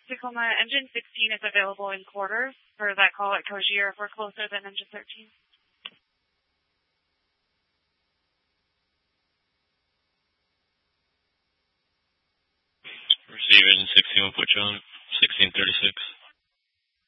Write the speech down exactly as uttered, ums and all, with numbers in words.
Tacoma engine sixteen is available in quarters for that call at Cogier if we're closer than engine thirteen. Receive engine sixteen, we'll put you on sixteen thirty-six.